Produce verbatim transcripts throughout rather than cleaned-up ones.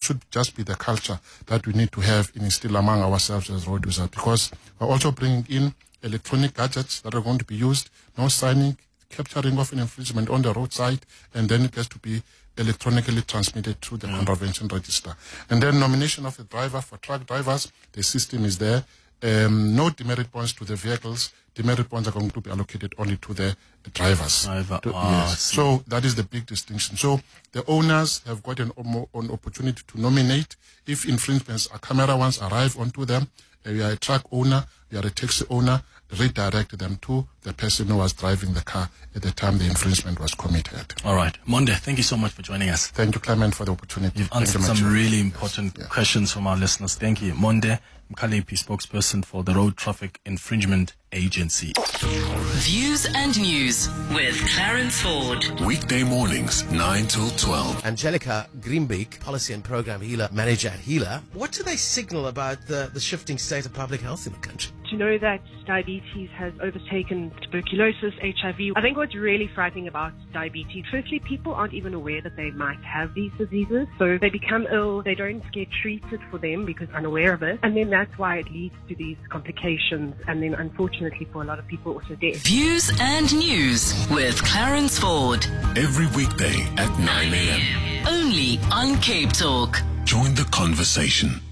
should just be the culture that we need to have and instill among ourselves as road users, because we're also bringing in electronic gadgets that are going to be used, no signing, capturing of an infringement on the roadside, and then it has to be electronically transmitted through the mm. contravention register. And then nomination of a driver for truck drivers, the system is there. Um, no demerit points to the vehicles. Demerit points are going to be allocated only to the drivers. Driver. To, oh, yes. So that is the big distinction. So the owners have got an, an opportunity to nominate if infringements, a camera ones arrive onto them. Uh, we are a truck owner, we are a taxi owner, redirect them to the person who was driving the car at the time the infringement was committed. All right. Monde, thank you so much for joining us. Thank you, Clement, for the opportunity. You've answered you some much. really important yes. questions from our listeners. Thank you. Monde Mkhalepi, spokesperson for the Road Traffic Infringement Agency. Views and News with Clarence Ford. Weekday mornings, nine till twelve. Angelica Greenbeek, Policy and Program Healer Manager at Healer. What do they signal about the, the shifting state of public health in the country? To know that diabetes has overtaken tuberculosis, H I V. I think what's really frightening about diabetes, firstly, people aren't even aware that they might have these diseases. So they become ill, they don't get treated for them because unaware of it. And then that's why it leads to these complications. And then unfortunately for a lot of people also death. Views and News with Clarence Ford. Every weekday at nine a.m. Only on Cape Talk. Join the conversation.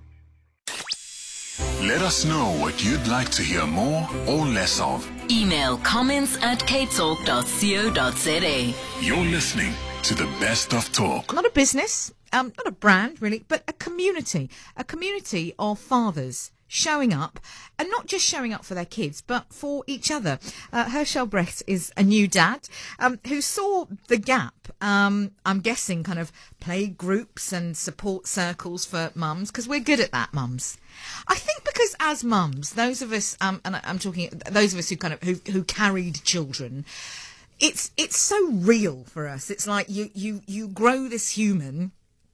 Let us know what you'd like to hear more or less of. Email comments at capetalk dot co dot za. You're listening to the best of talk. Not a business, um, not a brand really, but a community. A community of fathers showing up, and not just showing up for their kids, but for each other. Uh, Herschel Brecht is a new dad um, who saw the gap, um, I'm guessing kind of play groups and support circles for mums, because we're good at that, mums. I think because as mums, those of us, um, and I'm talking, those of us who kind of, who, who carried children, it's, it's so real for us. It's like you, you, you grow this human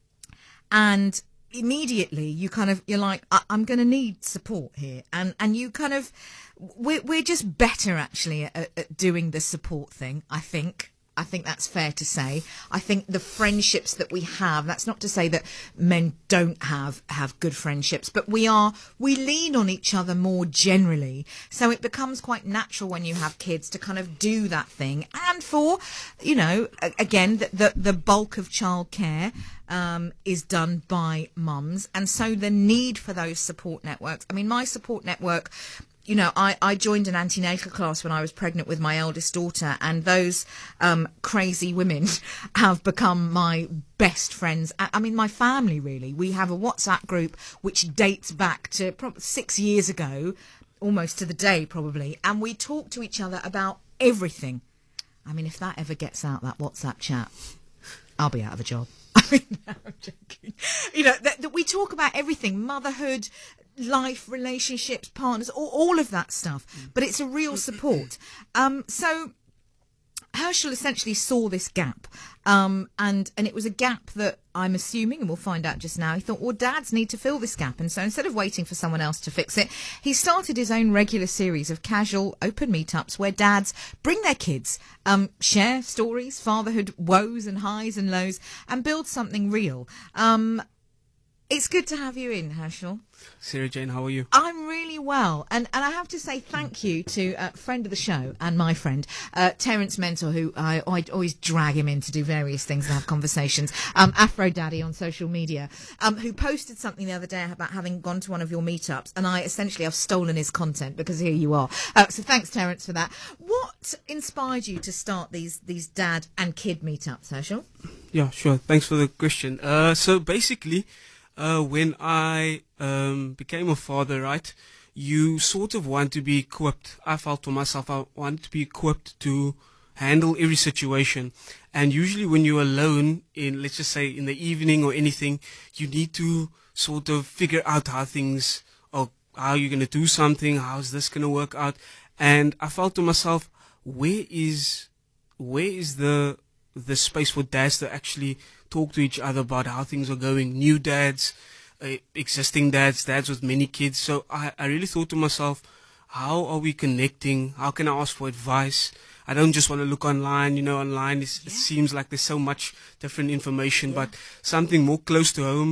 and immediately you kind of, you're like, I- I'm going to need support here. And, and you kind of, we're, we're just better actually at, at doing the support thing, I think. I think that's fair to say. I think the friendships that we have, that's not to say that men don't have, have good friendships, but we are, we lean on each other more generally. So it becomes quite natural when you have kids to kind of do that thing. And for, you know, again, the, the, the bulk of childcare um, is done by mums. And so the need for those support networks, I mean, my support network, you know, I, I joined an antenatal class when I was pregnant with my eldest daughter, and those um, crazy women have become my best friends. I, I mean, my family, really. We have a WhatsApp group which dates back to probably six years ago, almost to the day probably, and we talk to each other about everything. I mean, if that ever gets out, that WhatsApp chat, I'll be out of a job. I mean, no, I'm joking. You know, that, that we talk about everything, motherhood, life, relationships, partners, all, all of that stuff. But it's a real support. Um, so Herschel essentially saw this gap. Um, and, and it was a gap that I'm assuming, and we'll find out just now, he thought, well, dads need to fill this gap. And so instead of waiting for someone else to fix it, he started his own regular series of casual, open meetups where dads bring their kids, um, share stories, fatherhood woes and highs and lows, and build something real. Um, it's good to have you in, Herschel. Sarah Jane, how are you? I'm really well. And and I have to say thank you to a friend of the show and my friend, uh, Terence Mentor, who I, I always drag him in to do various things and have conversations, um, Afro Daddy on social media, um, who posted something the other day about having gone to one of your meetups, and I essentially have stolen his content because here you are. Uh, so thanks, Terence, for that. What inspired you to start these, these dad and kid meetups, Herschel? Yeah, sure. Thanks for the question. Uh, so basically, Uh, when I um, became a father, right, you sort of want to be equipped. I felt to myself, I want to be equipped to handle every situation. And usually when you're alone in, let's just say, in the evening or anything, you need to sort of figure out how things, or how you're going to do something, how's this going to work out. And I felt to myself, where is, where is the, the space for dads to actually talk to each other about how things are going, new dads, uh, existing dads, dads with many kids. So I, I really thought to myself, how are we connecting? How can I ask for advice? I don't just want to look online, you know, online is, yeah. It seems like there's so much different information, yeah. But something more close to home.